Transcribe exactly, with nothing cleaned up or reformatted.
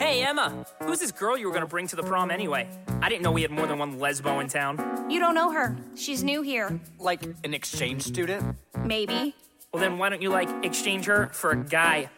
Hey, Emma, who's this girl you were gonna bring to the prom anyway? I didn't know we had more than one lesbo in town. You don't know her. She's new here. Like an exchange student? Maybe. Well, then why don't you, like, exchange her for a guy